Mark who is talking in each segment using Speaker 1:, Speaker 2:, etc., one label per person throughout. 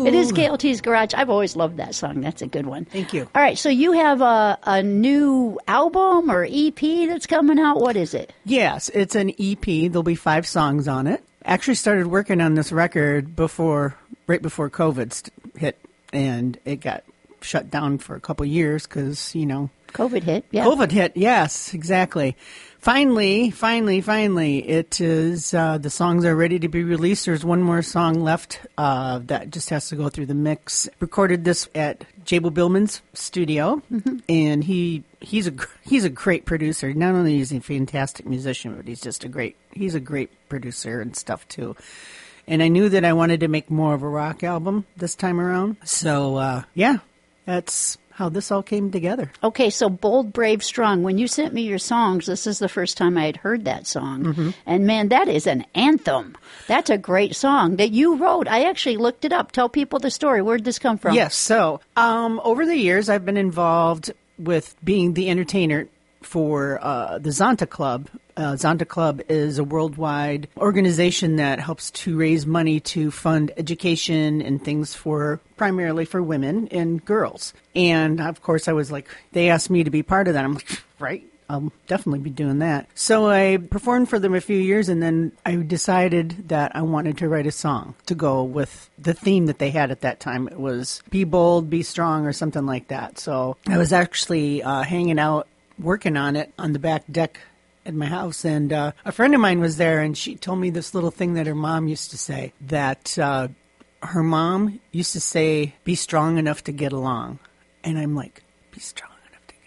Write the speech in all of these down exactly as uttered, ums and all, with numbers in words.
Speaker 1: It is K L T's Garage. I've always loved that song. That's a good one.
Speaker 2: Thank you.
Speaker 1: All right, so you have a, a new album or E P that's coming out. What is it?
Speaker 2: Yes, it's an E P. There'll be five songs on it. Actually started working on this record before, right before COVID st- hit, and it got shut down for a couple years because, you know.
Speaker 1: COVID hit, yeah.
Speaker 2: COVID hit, yes, exactly. Finally, finally, finally, it is, uh, the songs are ready to be released. There's one more song left uh, that just has to go through the mix. Recorded this at Jabel Billman's studio, mm-hmm. and he he's a he's a great producer. Not only is he a fantastic musician, but he's just a great he's a great producer and stuff too. And I knew that I wanted to make more of a rock album this time around. So uh, yeah, that's how this all came together.
Speaker 1: Okay, so Bold, Brave, Strong. When you sent me your songs, this is the first time I had heard that song. Mm-hmm. And, man, that is an anthem. That's a great song that you wrote. I actually looked it up. Tell people the story. Where did this come from?
Speaker 2: Yes, so um, over the years, I've been involved with being the entertainer for uh, the Zonta Club. Uh, Zonta Club is a worldwide organization that helps to raise money to fund education and things for primarily for women and girls. And of course, I was like, they asked me to be part of that. I'm like, right, I'll definitely be doing that. So I performed for them a few years, and then I decided that I wanted to write a song to go with the theme that they had at that time. It was Be Bold, Be Strong, or something like that. So I was actually uh, hanging out, working on it on the back deck at my house, and uh, a friend of mine was there, and she told me this little thing that her mom used to say, that uh, her mom used to say, be strong enough to get along. And I'm like, be strong enough to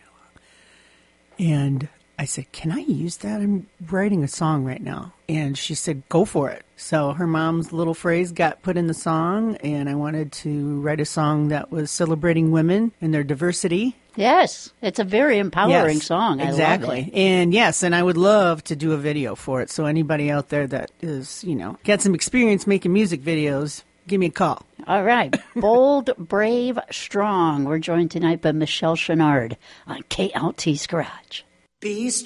Speaker 2: get along. And I said, can I use that? I'm writing a song right now. And she said, go for it. So her mom's little phrase got put in the song, and I wanted to write a song that was celebrating women and their diversity.
Speaker 1: Yes, it's a very empowering
Speaker 2: yes,
Speaker 1: song. I
Speaker 2: exactly.
Speaker 1: love it.
Speaker 2: And yes, and I would love to do a video for it. So anybody out there that is, you know, got some experience making music videos, give me a call.
Speaker 1: All right. Bold, Brave, Strong. We're joined tonight by Michelle Chenard on K L T's Garage.
Speaker 3: Be